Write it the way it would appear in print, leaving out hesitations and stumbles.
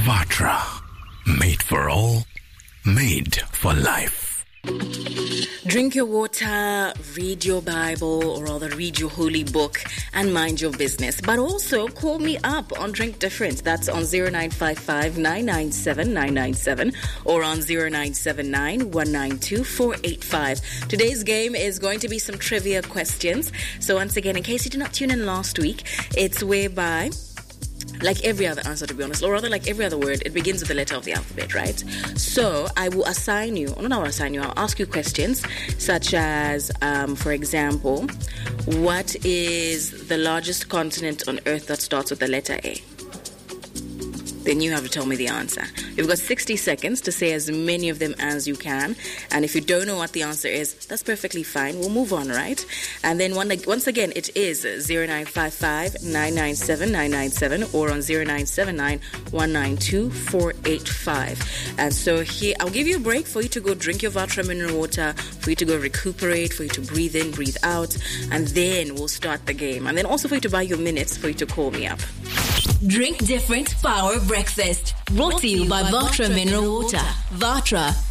Vatra. Made for all, made for life. Drink your water, read your Bible, or rather read your holy book and mind your business. But also call me up on Drink Different. That's on 0955 997 997 or on 0979 192 485. Today's game is going to be some trivia questions. So once again, in case you did not tune in last week, it's whereby, like every other answer, to be honest, or rather like every other word, it begins with the letter of the alphabet, right? So I will assign you, or not assign you, I'll ask you questions such as, for example, what is the largest continent on Earth that starts with the letter A? Then you have to tell me the answer. You've got 60 seconds to say as many of them as you can. And if you don't know what the answer is, that's perfectly fine. We'll move on, right? And then once again, it is 0955 997 997 or on 0979 192 485. And so here, I'll give you a break for you to go drink your Vatra mineral water, for you to go recuperate, for you to breathe in, breathe out, and then we'll start the game. And then also for you to buy your minutes, for you to call me up. Drink Different Power Breakfast. Brought to you by Vatra Mineral Water. Vatra,